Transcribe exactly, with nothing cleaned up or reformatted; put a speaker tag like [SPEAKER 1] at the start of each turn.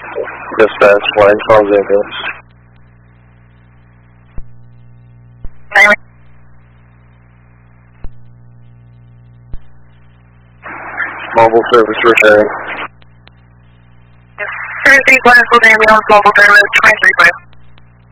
[SPEAKER 1] Dispatch, line calls ambulance. Mobile service return.
[SPEAKER 2] three Glenville ambulance, mobile service, twenty-three five.